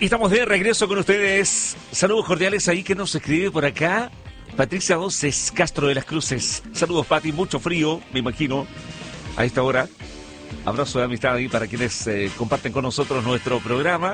Y estamos de regreso con ustedes. Saludos cordiales ahí que nos escribe por acá Patricia Doces Castro de las Cruces. Saludos, Pati, mucho frío, me imagino, a esta hora. Abrazo de amistad ahí para quienes comparten con nosotros nuestro programa.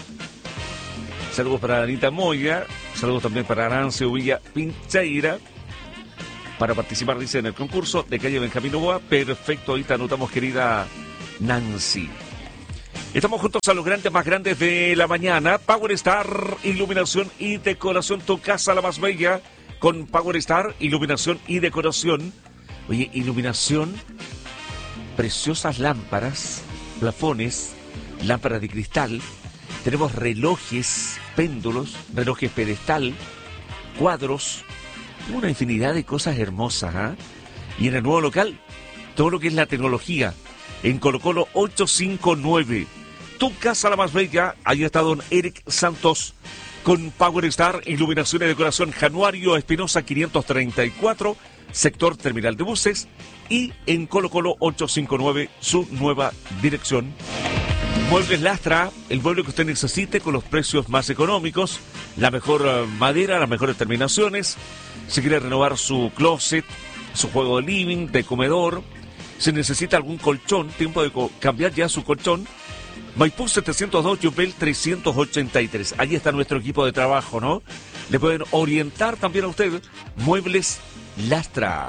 Saludos para Anita Moya, saludos también para Arancio Villa Pincheira. Para participar, dice, en el concurso de calle Benjamín Novoa. Perfecto, ahí te anotamos, querida Nancy. Estamos juntos a los grandes más grandes de la mañana. Power Star, iluminación y decoración. Tu casa la más bella con Power Star, iluminación y decoración. Oye, iluminación, preciosas lámparas, plafones, lámparas de cristal. Tenemos relojes, péndulos, relojes pedestal, cuadros, una infinidad de cosas hermosas, ¿eh? Y en el nuevo local, todo lo que es la tecnología, en Colo Colo 859. Tu casa la más bella, ahí está don Eric Santos con Power Star, iluminación y decoración, Januario Espinosa 534, sector terminal de buses, y en Colo Colo 859 su nueva dirección. Muebles Lastra, el mueble que usted necesite con los precios más económicos, la mejor madera, las mejores terminaciones. Si quiere renovar su closet, su juego de living, de comedor, si necesita algún colchón, tiempo de cambiar ya su colchón. Maipú 702, Yupel 383. Ahí está nuestro equipo de trabajo, ¿no? Le pueden orientar también a usted. Muebles Lastra.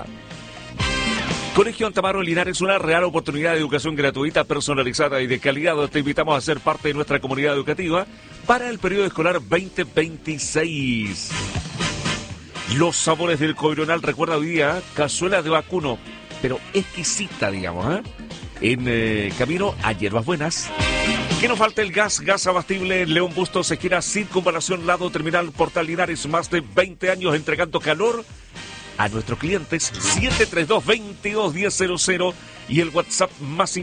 Colegio Antamaro Linares, una real oportunidad de educación gratuita, personalizada y de calidad. Te invitamos a ser parte de nuestra comunidad educativa para el periodo escolar 2026. Los sabores del Coironal, recuerda hoy día, cazuela de vacuno, pero exquisita, digamos, ¿eh? En camino a Hierbas Buenas. Que nos falta el gas abastible León Bustos, esquina Circunvalación, lado terminal Portal Linares, más de 20 años entregando calor a nuestros clientes. 732-22-1000 y el WhatsApp más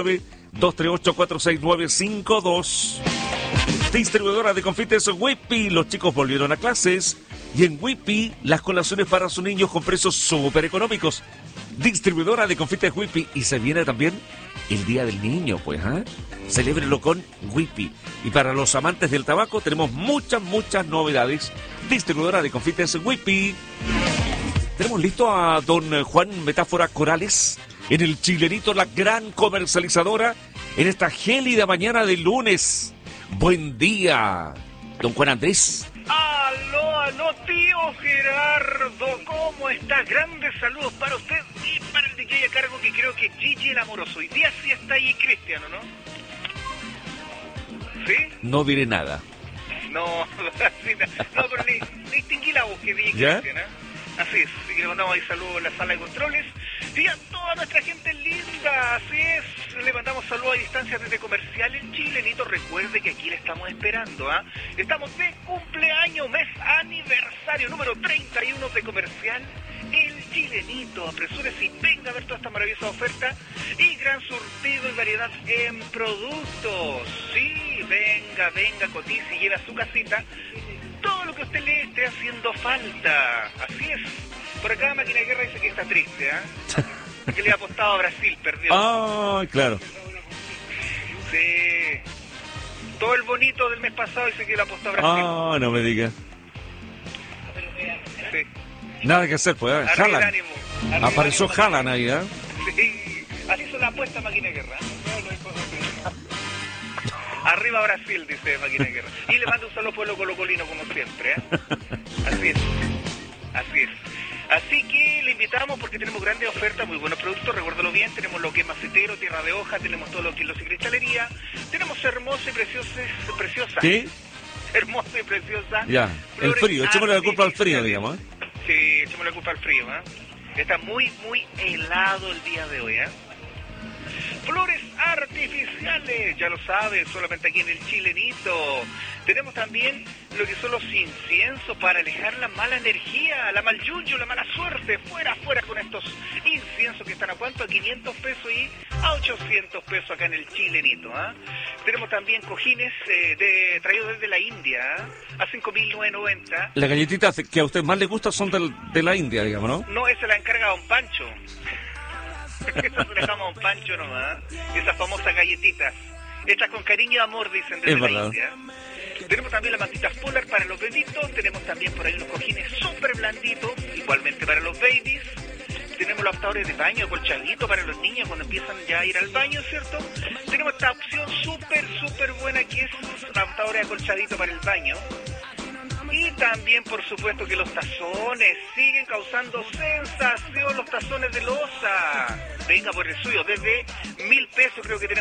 569-238-46952. Distribuidora de confites Whippy, los chicos volvieron a clases y en Whippy las colaciones para sus niños con precios súper económicos. Distribuidora de confites Whippy, y se viene también el Día del Niño, pues, ¿eh? Celébrelo con Whippy. Y para los amantes del tabaco tenemos muchas novedades. Distribuidora de confites Whippy. Tenemos listo a don Juan Metáfora Corales en el Chilenito, la gran comercializadora, en esta gélida mañana de lunes. Buen día, don Juan Andrés. Aló, tío Gerardo, ¿cómo estás? Grandes saludos para usted y para el DJ a cargo, que creo que Gigi el Amoroso. Hoy día sí está ahí Cristiano, ¿no? ¿Sí? No diré nada. No, pero le distinguí la voz que dije Cristiano, ¿eh? Así es, así que le mandamos ahí saludos en la sala de controles. Y a toda nuestra gente linda, así es, le mandamos saludos a distancia desde Comercial El Chilenito. Recuerde que aquí le estamos esperando, ¿ah? Estamos de cumpleaños, mes aniversario número 31 de Comercial El Chilenito. Apresúrese y venga a ver toda esta maravillosa oferta y gran surtido y variedad en productos. Sí, venga, cotice y lleve a su casita todo lo que a usted le esté haciendo falta. Así es. Por acá Máquina de Guerra dice que está triste, ¿eh? Que le ha apostado a Brasil, perdió. Ah, claro. Sí. Todo el bonito del mes pasado dice que le ha apostado a Brasil. Ah, no me digas. Sí. Nada que hacer, pues. Haaland. Apareció Haaland ahí, ¿eh? Sí. Así son las apuestas, Máquina de Guerra. Arriba Brasil, dice Máquina de Guerra. Y le mando un saludo al pueblo colocolino, como siempre, ¿eh? Así es. Así que le invitamos porque tenemos grandes ofertas, muy buenos productos, recuérdalo bien. Tenemos lo que es macetero, tierra de hoja, tenemos todo lo que es los y cristalería. Tenemos hermosa y preciosa. ¿Qué? Hermosa y preciosa. Ya, el frío, echémosle la culpa al frío, digamos, ¿eh? Sí, echémosle la culpa al frío, ¿eh? Está muy helado el día de hoy, ¿eh? Flores artificiales, ya lo sabes, solamente aquí en el Chilenito. Tenemos también lo que son los inciensos para alejar la mala energía, la mal yuyu, la mala suerte. Fuera con estos inciensos que están a cuánto, a 500 pesos y a 800 pesos acá en el Chilenito, ¿eh? Tenemos también cojines traídos desde la India, ¿eh? A 5.990. Las galletitas que a usted más le gustan son de la India, digamos, ¿no? No, esa la encarga don Pancho. Esa se le dejamos a un Pancho nomás. Esas famosas galletitas. Estas con cariño y amor, dicen desde la India. Tenemos también las mantitas polar para los bebitos. Tenemos también por ahí unos cojines súper blanditos, igualmente para los babies. Tenemos los adaptadores de baño, colchadito para los niños cuando empiezan ya a ir al baño, ¿cierto? Tenemos esta opción súper buena que es adaptadores de colchadito para el baño. Y también, por supuesto, que los tazones siguen causando sensación, los tazones de loza. Venga por el suyo, desde 1.000 pesos creo que tenemos